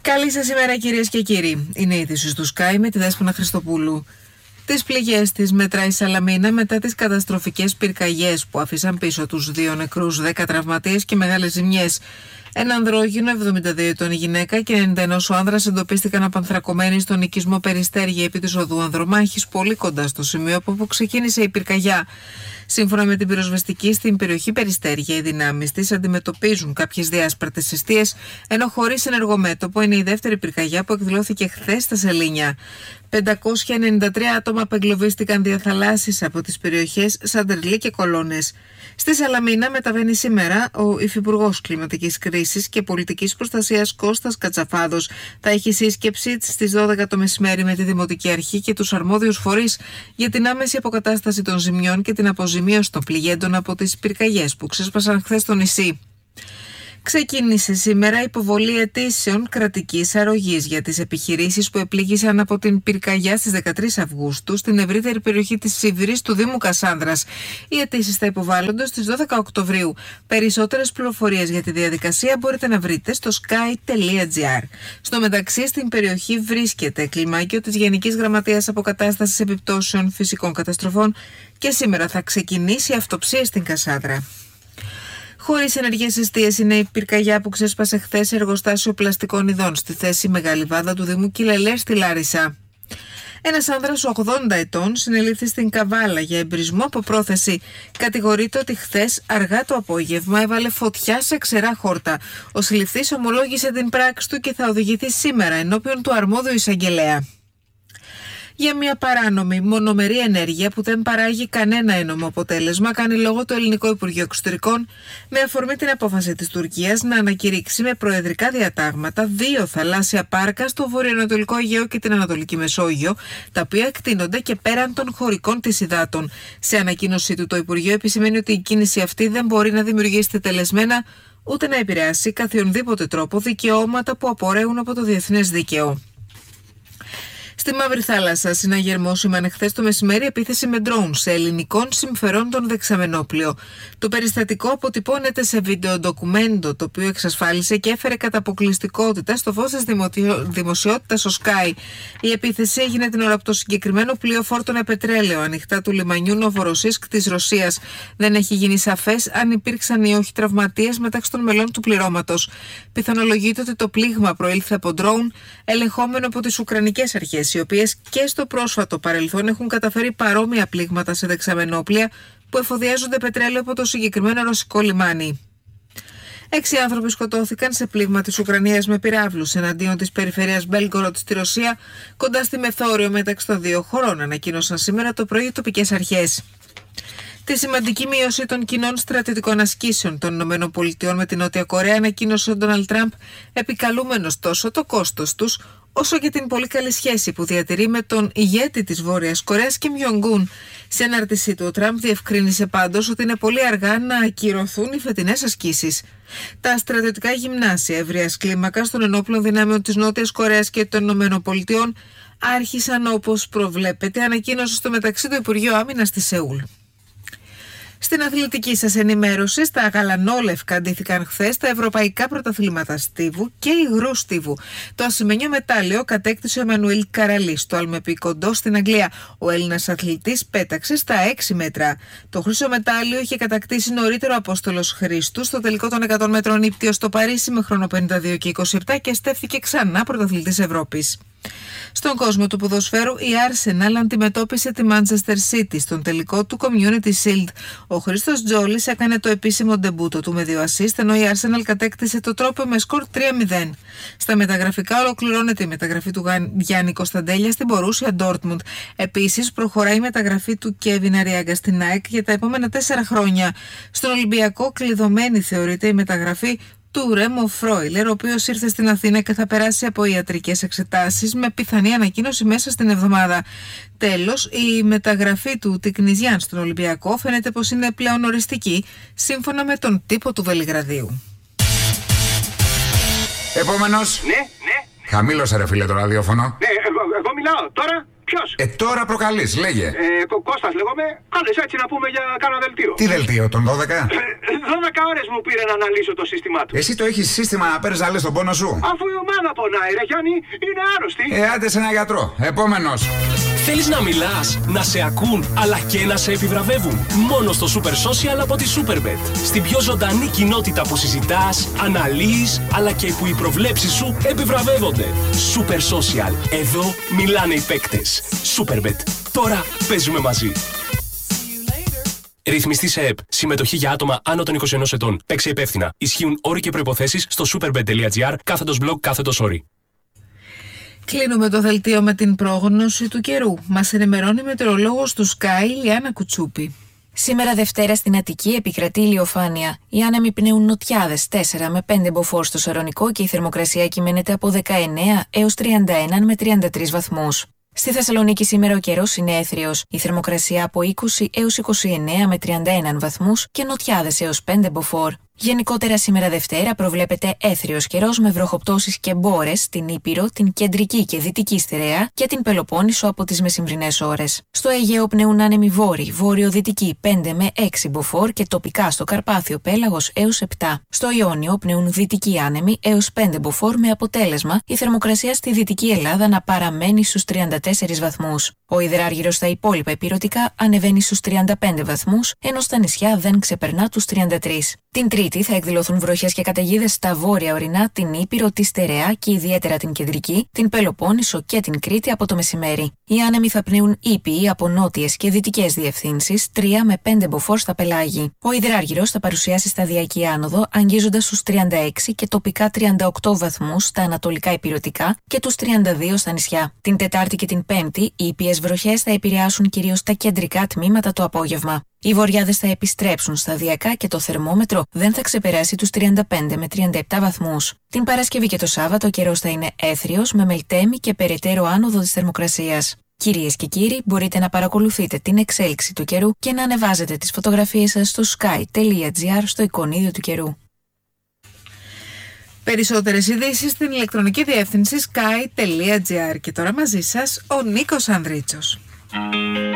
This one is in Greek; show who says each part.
Speaker 1: Καλή σας ημέρα, κυρίες και κύριοι. Είναι η είδηση του Sky με τη Δέσποινα Χριστοπούλου. Τις πληγές της μετράει η Σαλαμίνα μετά τις καταστροφικές πυρκαγιές που άφησαν πίσω τους 2 νεκρούς, 10 τραυματίες και μεγάλες ζημιές. Ένα ανδρόγυνο, 72 ετών γυναίκα και 91 ο άνδρας εντοπίστηκαν απανθρακωμένοι στον οικισμό Περιστέργεια επί της οδού Ανδρομάχης, πολύ κοντά στο σημείο από όπου ξεκίνησε η πυρκαγιά. Σύμφωνα με την πυροσβεστική, στην περιοχή Περιστέργεια, οι δυνάμεις της αντιμετωπίζουν κάποιες διάσπαρτες εστίες, ενώ χωρίς ενεργομέτωπο είναι η δεύτερη πυρκαγιά που εκδηλώθηκε χθες στα Σελήνια. 593 άτομα απεγκλωβίστηκαν διαθαλάσσης από τις περιοχές Σαντερλή και Κολώνες. Στη Σαλαμίνα μεταβαίνει σήμερα ο Υφυπουργός Κλιματικής Κρίσης και Πολιτικής Προστασίας Κώστας Κατσαφάδος. Θα έχει σύσκεψη στις 12 το μεσημέρι με τη Δημοτική Αρχή και τους αρμόδιους φορείς για την άμεση αποκατάσταση των ζημιών και την αποζημίωση των πληγέντων από τις πυρκαγιές που ξέσπασαν χθες στο νησί. Ξεκίνησε σήμερα υποβολή αιτήσεων κρατικής αρρωγής για τις επιχειρήσεις που επλήγησαν από την πυρκαγιά στις 13 Αυγούστου στην ευρύτερη περιοχή της Σιβηρής του Δήμου Κασάνδρας. Οι αιτήσεις θα υποβάλλονται στις 12 Οκτωβρίου. Περισσότερες πληροφορίες για τη διαδικασία μπορείτε να βρείτε στο sky.gr. Στο μεταξύ, στην περιοχή βρίσκεται κλιμάκιο της Γενικής Γραμματείας Αποκατάστασης Επιπτώσεων Φυσικών Καταστροφών και σήμερα θα ξεκινήσει η αυτοψία στην Κασάνδρα. Χωρίς ενεργές εστίες είναι η πυρκαγιά που ξέσπασε χθες σε εργοστάσιο πλαστικών ειδών στη θέση Μεγάλη Βάδα του Δήμου Κιλελέρ στη Λάρισα. Ένας άνδρας 80 ετών συνελήφθη στην Καβάλα για εμπρισμό από πρόθεση. Κατηγορείται ότι χθες αργά το απόγευμα έβαλε φωτιά σε ξερά χόρτα. Ο συλληφθής ομολόγησε την πράξη του και θα οδηγηθεί σήμερα ενώπιον του αρμόδιου εισαγγελέα για μια παράνομη μονομερή ενέργεια που δεν παράγει κανένα ένομο αποτέλεσμα, κάνει λόγο το Ελληνικό Υπουργείο Εξωτερικών με αφορμή την απόφαση της Τουρκίας να ανακηρύξει με προεδρικά διατάγματα 2 θαλάσσια πάρκα στο βορειοανατολικό Αιγαίο και την Ανατολική Μεσόγειο, τα οποία εκτείνονται και πέραν των χωρικών της υδάτων. Σε ανακοίνωσή του, το Υπουργείο επισημαίνει ότι η κίνηση αυτή δεν μπορεί να δημιουργήσει τετελεσμένα ούτε να επηρεάσει καθιονδήποτε τρόπο δικαιώματα που απορρέουν από το διεθνές δίκαιο. Στη Μαύρη Θάλασσα, συναγερμό σήμανε χθες το μεσημέρι επίθεση με ντρόουν σε ελληνικών συμφερόντων δεξαμενόπλιο. Το περιστατικό αποτυπώνεται σε βίντεο ντοκουμέντο, το οποίο εξασφάλισε και έφερε κατά αποκλειστικότητα στο φως της δημοσιότητας ο Sky. Η επίθεση έγινε την ώρα που το συγκεκριμένο πλοίο φόρτωνε πετρέλαιο ανοιχτά του λιμανιού Νοβοροσίσκ της Ρωσίας. Δεν έχει γίνει σαφές αν υπήρξαν ή όχι τραυματίες μεταξύ των μελών του πληρώματος. Πιθανολογείται ότι το πλήγμα προήλθε από ντρόουν ελεγχόμενο από τις Ουκρανικές αρχές, οι οποίες και στο πρόσφατο παρελθόν έχουν καταφέρει παρόμοια πλήγματα σε δεξαμενόπλια που εφοδιάζονται πετρέλαιο από το συγκεκριμένο ρωσικό λιμάνι. 6 άνθρωποι σκοτώθηκαν σε πλήγμα της Ουκρανίας με πυράβλους εναντίον της περιφέρειας Μπέλγκοροντ στη Ρωσία, κοντά στη μεθόριο μεταξύ των 2 χωρών, ανακοίνωσαν σήμερα το πρωί οι τοπικές αρχές. Τη σημαντική μείωση των κοινών στρατιωτικών ασκήσεων των ΗΠΑ με την Νότια Κορέα ανακοίνωσε ο Ντόναλντ Τραμπ, επικαλούμενος τόσο το κόστος τους, όσο και την πολύ καλή σχέση που διατηρεί με τον ηγέτη της Βόρειας Κορέας Κιμ Ιονγκ-ουν. Σε ανάρτησή του, ο Τραμπ διευκρίνησε πάντως ότι είναι πολύ αργά να ακυρωθούν οι φετινές ασκήσεις. Τα στρατιωτικά γυμνάσια ευρείας κλίμακας των ενόπλων δυνάμεων της Νότιας Κορέας και των ΗΠΑ άρχισαν όπως προβλέπεται, ανακοίνωσε στο μεταξύ του Υπουργείο Άμυνας στη Σεούλ. Στην αθλητική σας ενημέρωση, στα γαλανόλευκα αντίθηκαν χθες τα ευρωπαϊκά πρωταθλήματα στίβου και υγρού στίβου. Το ασημένιο μετάλλιο κατέκτησε ο Εμμανουήλ Καραλή στο Αλμεπί-Κοντό στην Αγγλία. Ο Έλληνας αθλητής πέταξε στα 6 μέτρα. Το χρυσό μετάλλιο είχε κατακτήσει νωρίτερο ο Απόστολος Χρήστου στο τελικό των 100 μέτρων ύπτιο στο Παρίσι με χρόνο 52 και 27 και στέφθηκε ξανά πρωταθλητής Ευρώπης. Στον κόσμο του ποδοσφαίρου, η Arsenal αντιμετώπισε τη Manchester City στον τελικό του Community Shield. Ο Χρήστος Τζόλης έκανε το επίσημο ντεμπούτο του με 2 ασίστ, ενώ η Arsenal κατέκτησε το τρόπο με σκορ 3-0. Στα μεταγραφικά ολοκληρώνεται η μεταγραφή του Γιάννη Κωνσταντέλια στην Borussia Dortmund. Επίσης, προχωράει η μεταγραφή του Κέβιν Αριάγκα στην ΑΕΚ για τα επόμενα 4 χρόνια. Στον Ολυμπιακό, κλειδωμένη θεωρείται η μεταγραφή του Ρέμο Φρόιλερ, ο οποίος ήρθε στην Αθήνα και θα περάσει από ιατρικές εξετάσεις με πιθανή ανακοίνωση μέσα στην εβδομάδα. Τέλος, η μεταγραφή του Τικνιζιάν στον Ολυμπιακό φαίνεται πως είναι πλέον οριστική, σύμφωνα με τον τύπο του Βελιγραδίου.
Speaker 2: Επόμενος.
Speaker 3: Ναι.
Speaker 2: Χαμήλωσε ρε φίλε το ραδιόφωνο.
Speaker 3: Ναι, εγώ μιλάω τώρα.
Speaker 2: Ποιος?
Speaker 3: Τώρα προκαλείς, λέγε.
Speaker 2: Κώστας λέγομαι. Κάλες έτσι να πούμε για κάνα δελτίο.
Speaker 3: Τι δελτίο, τον 12?
Speaker 2: 12 ώρες μου πήρε να αναλύσω το σύστημά του.
Speaker 3: Εσύ το έχεις σύστημα να παίρνεις να λες τον πόνο σου?
Speaker 2: Αφού η ομάδα πονάει, ρε Γιάννη, είναι άρρωστη.
Speaker 3: Άντε σε ένα γιατρό. Επόμενος.
Speaker 4: Θέλεις να μιλάς, να σε ακούν, αλλά και να σε επιβραβεύουν? Μόνο στο Super Social από τη Superbet. Στην πιο ζωντανή κοινότητα που συζητάς, αναλύεις, αλλά και που οι προβλέψεις σου επιβραβεύονται. Super Social. Εδώ μιλάνε οι παίκτες. Superbet. Τώρα παίζουμε μαζί. Ρυθμιστή σε ΕΠ. Συμμετοχή για άτομα άνω των 21 ετών. Παίξε υπεύθυνα. Ισχύουν όροι και προϋποθέσεις στο superbet.gr/blog/όροι.
Speaker 1: Κλείνουμε το δελτίο με την πρόγνωση του καιρού. Μας ενημερώνει η μετεωρολόγος του Sky, Λιάννα Κουτσούπη.
Speaker 5: Σήμερα Δευτέρα στην Αττική επικρατεί ηλιοφάνεια. Οι άνεμοι πνέουν νοτιάδες 4 με 5 μποφόρ στο Σαρονικό και η θερμοκρασία κυμαίνεται από 19 έως 31 με 33 βαθμούς. Στη Θεσσαλονίκη σήμερα ο καιρός είναι έθριος. Η θερμοκρασία από 20 έως 29 με 31 βαθμούς και νοτιάδες έως 5 μποφόρ. Γενικότερα σήμερα Δευτέρα προβλέπεται έθριος καιρός με βροχοπτώσεις και μπόρες στην Ήπειρο, την κεντρική και δυτική στερεά και την Πελοπόννησο από τις μεσημβρινές ώρες. Στο Αιγαίο πνέουν άνεμοι βόρειοι, βόρειο-δυτικοί 5 με 6 μποφόρ και τοπικά στο Καρπάθιο πέλαγος έως 7. Στο Ιόνιο πνέουν δυτικοί άνεμοι έως 5 μποφόρ με αποτέλεσμα η θερμοκρασία στη Δυτική Ελλάδα να παραμένει στους 34 βαθμούς. Ο υδράργυρος στα υπόλοιπα ηπειρωτικά ανεβαίνει στους 35 βαθμούς, ενώ στα νησιά δεν ξεπερνά τους 33. Την Τρίτη θα εκδηλωθούν βροχές και καταιγίδες στα βόρεια ορεινά, την Ήπειρο, τη Στερεά και ιδιαίτερα την Κεντρική, την Πελοπόννησο και την Κρήτη από το μεσημέρι. Οι άνεμοι θα πνέουν ήπιοι από νότιες και δυτικές διευθύνσεις, 3 με 5 μποφόρ στα πελάγη. Ο υδράργυρος θα παρουσιάσει σταδιακή άνοδο, αγγίζοντας στους 36 και τοπικά 38 βαθμούς στα ανατολικά ηπειρωτικά και τους 32 στα νησιά. Την Τετάρτη και την Πέμπτη, οι ήπιες βροχές θα επηρεάσουν κυρίως τα κεντρικά τμήματα το απόγευμα. Οι βορειάδες θα επιστρέψουν σταδιακά και το θερμόμετρο δεν θα ξεπεράσει τους 35 με 37 βαθμούς. Την Παρασκευή και το Σάββατο ο καιρός θα είναι έθριος με μελτέμι και περαιτέρω άνοδο της θερμοκρασίας. Κυρίες και κύριοι, μπορείτε να παρακολουθείτε την εξέλιξη του καιρού και να ανεβάζετε τις φωτογραφίες σας στο sky.gr στο εικονίδιο του καιρού.
Speaker 1: Περισσότερες ειδήσεις στην ηλεκτρονική διεύθυνση sky.gr. Και τώρα μαζί σας ο Νίκος Ανδρίτσος.